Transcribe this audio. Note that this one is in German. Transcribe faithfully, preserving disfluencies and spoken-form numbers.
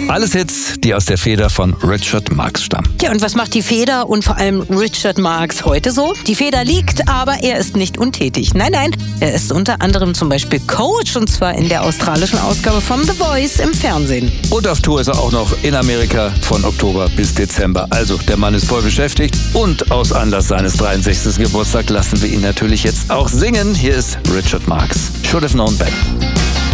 Alles Hits, die aus der Feder von Richard Marx stammen. Ja, und was macht die Feder und vor allem Richard Marx heute so? Die Feder liegt, aber er ist nicht untätig. Nein, nein, er ist unter anderem zum Beispiel Coach, und zwar in der australischen Ausgabe von The Voice im Fernsehen. Und auf Tour ist er auch noch in Amerika von Oktober bis Dezember. Also, der Mann ist voll beschäftigt und aus Anlass seines dreiundsechzigsten Geburtstags lassen wir ihn natürlich jetzt auch singen. Hier ist Richard Marx. Should have known better.